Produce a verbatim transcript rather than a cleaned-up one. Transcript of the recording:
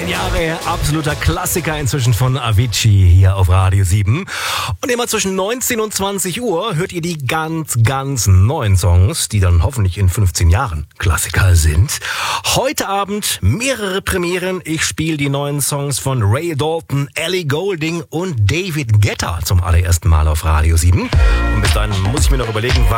fünfzehn Jahre her, absoluter Klassiker inzwischen von Avicii hier auf Radio sieben. Und immer zwischen neunzehn und zwanzig Uhr hört ihr die ganz, ganz neuen Songs, die dann hoffentlich in fünfzehn Jahren Klassiker sind. Heute Abend mehrere Premieren. Ich spiele die neuen Songs von Ray Dalton, Ellie Goulding und David Guetta zum allerersten Mal auf Radio sieben. Und bis dahin muss ich mir noch überlegen,